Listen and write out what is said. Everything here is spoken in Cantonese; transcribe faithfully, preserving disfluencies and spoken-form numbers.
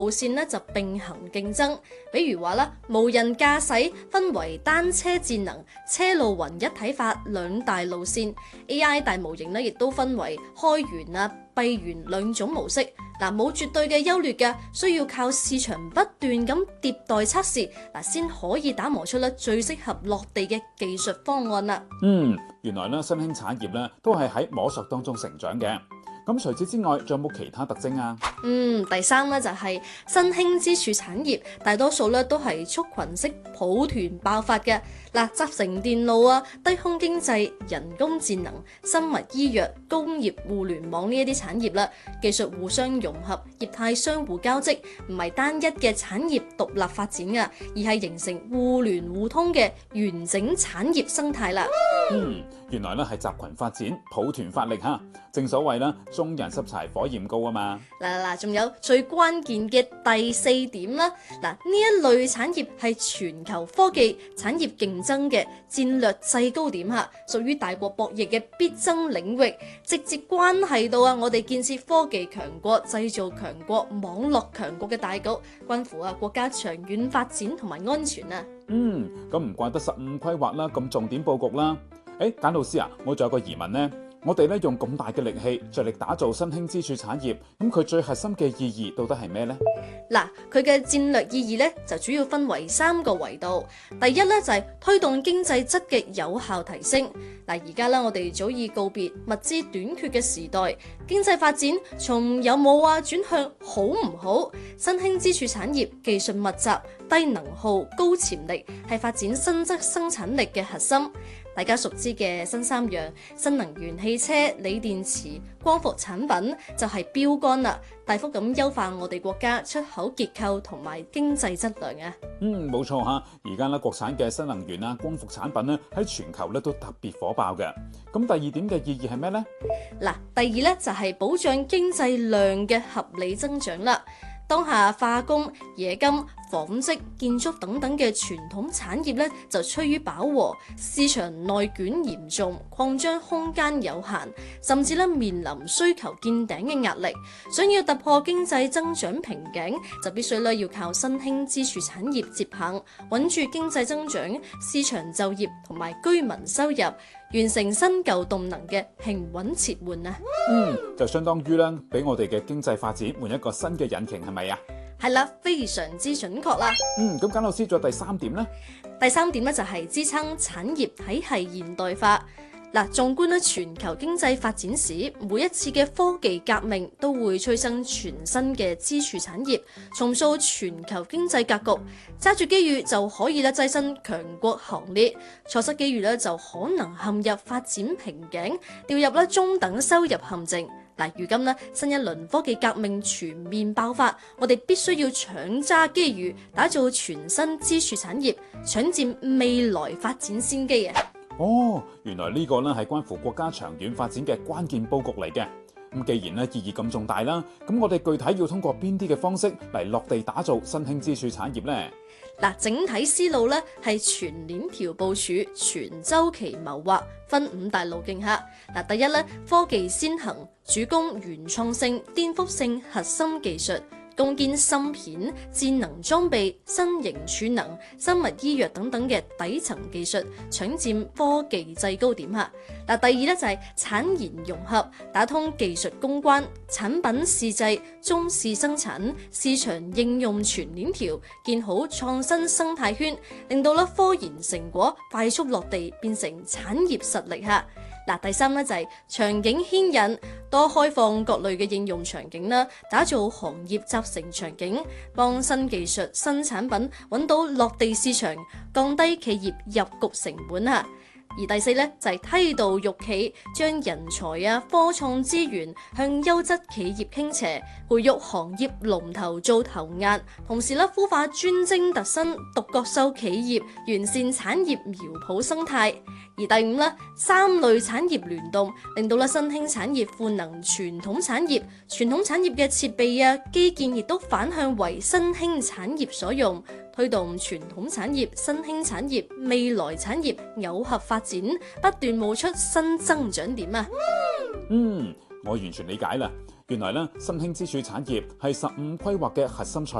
路線咧就並行競爭，比如話啦，無人駕駛分為單車智能、車路雲一體化兩大路線 ，A I 大模型咧亦都分為開源啊、閉源兩種模式。嗱，冇絕對嘅優劣嘅，需要靠市場不斷咁迭代測試，嗱先可以打磨出咧最適合落地嘅技術方案啦。 嗯，原來咧新興產業咧都係喺摸索當中成長嘅。咁除此之外，仲有冇其他特徵啊？ 嗯，第三咧就係新興支柱產業，大多數咧都係畜群式抱團爆發嘅。嗱，集成電路啊、低空經濟、人工智能、生物醫藥、工業互聯網呢一啲產業啦，技術互相融合，業態相互交織，唔係單一嘅產業獨立發展㗎，而係形成互聯互通嘅完整產業生態啦。 嗯，原來咧係集群發展、抱團發力嚇。正所謂啦，眾人拾柴火焰高啊嘛。 嗱嗱嗱，仲有最關鍵嘅第四點啦。嗱，呢一類產業係全球科技產業競爭嘅戰略制高點嚇，屬於大國博弈嘅必爭領域，直接關係到啊我哋建設科技強國、製造強國、網絡強國嘅大局，關乎啊國家長遠發展同埋安全啊。 嗯，咁唔怪得十五規劃啦，咁重點佈局啦。誒，簡老師啊，我仲有個疑問呢。我哋咧用咁大嘅力氣，着力打造新興支柱產業，咁佢最核心嘅意義到底係咩呢？ 嗱，佢嘅戰略意義咧就主要分為三個維度。第一咧就係推動經濟質嘅有效提升。嗱，而家咧我哋早已告別物資短缺嘅時代，經濟發展從有冇啊轉向好唔好。新興支柱產業技術密集、低能耗、高潛力，係發展新質生產力嘅核心。大家熟知嘅新三樣新能源汽車、鋰電池、光伏產品就係標杆啦，大幅咁優化我哋國家出口結構同埋經濟質量啊！ 嗯，冇錯嚇，而家咧國產嘅新能源啊、光伏產品咧喺全球咧都特別火爆嘅。咁第二點嘅意義係咩呢？ 嗱，第二咧就係保障經濟量嘅合理增長啦。當下化工、冶金、紡織、建築等等嘅傳統產業咧就趨於飽和，市場內卷嚴重，擴張空間有限，甚至咧面臨需求見頂嘅壓力。想要突破經濟增長瓶頸，就必須咧要靠新興支柱產業接棒，穩住經濟增長、市場就業同埋居民收入，完成新舊動能嘅平穩切換啊！ 嗯，就相當於咧俾我哋嘅經濟發展換一個新嘅引擎，係咪啊？ 係啦，非常之準確啦。 嗯，咁簡老師仲有第三點呢？ 第三點咧就係支撐產業體系現代化。嗱，縱觀咧全球經濟發展史，每一次嘅科技革命都會催生全新嘅支柱產業，重塑全球經濟格局。揸住機遇就可以咧躋身強國行列，錯失機遇咧就可能陷入發展瓶頸，掉入咧中等收入陷阱。嗱，如今呢，新一輪科技革命全面爆發，我哋必須要搶揸機遇，打造全新支柱產業，搶佔未來發展先機啊！ 哦，原來呢個呢係關乎國家長遠發展嘅關鍵佈局嚟嘅。咁既然呢意義咁重大啦，咁我哋具體要通過邊啲嘅方式嚟落地打造新興支柱產業呢？ 嗱，整體思路咧係全鏈條部署、全週期謀劃，分五大路徑嚇。嗱，第一咧，科技先行，主攻原創性、顛覆性核心技術，攻堅芯片、智能裝備、新型儲能、生物醫藥等等嘅底層技術，搶佔科技制高點嚇。嗱，第二咧就係產研融合，打通技術攻關、產品試製、中試生產、市場應用全鏈條，建好創新生態圈，令到咧科研成果快速落地，變成產業實力嚇。嗱，第三咧就係場景牽引，多開放各類嘅應用場景啦，打造行業集成場景，幫新技術、新產品揾到落地市場，降低企業入局成本啊！而第四咧就係梯度育企，將人才啊、科創資源向優質企業傾斜，培育行業龍頭做頭雁，同時咧孵化專精特新、獨角獸企業，完善產業苗圃生態。而第五咧，三類產業聯動，令到咧新興產業賦能傳統產業，傳統產業嘅設備啊、基建亦都反向為新興產業所用。推動傳統產業、新興產業、未來產業耦合發展，不斷冒出新增長點啊！ 嗯，我完全理解啦。 原來咧新興支柱產業係十五規劃嘅核心賽